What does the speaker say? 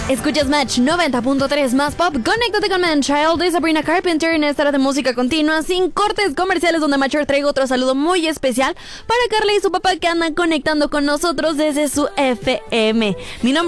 Escuchas Match 90.3 más pop. Conéctate con Manchild de Sabrina Carpenter en esta hora de música continua sin cortes comerciales, donde Matcher traigo otro saludo muy especial para Carla y su papá que andan conectando con nosotros desde su FM. Mi nombre